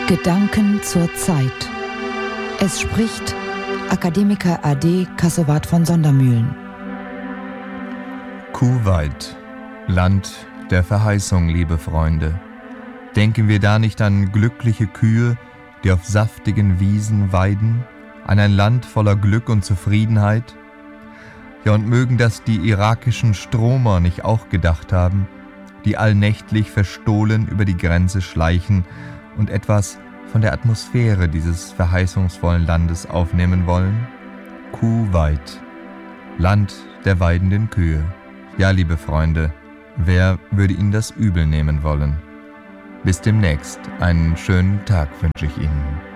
Gedanken zur Zeit. Es spricht Akademiker AD Kassowat von Sondermühlen. Kuwait, Land der Verheißung, liebe Freunde. Denken wir da nicht an glückliche Kühe, die auf saftigen Wiesen weiden, an ein Land voller Glück und Zufriedenheit? Ja, und mögen das die irakischen Stromer nicht auch gedacht haben, die allnächtlich verstohlen über die Grenze schleichen und etwas von der Atmosphäre dieses verheißungsvollen Landes aufnehmen wollen? Kuwait, Land der weidenden Kühe. Ja, liebe Freunde, wer würde Ihnen das übel nehmen wollen? Bis demnächst, einen schönen Tag wünsche ich Ihnen.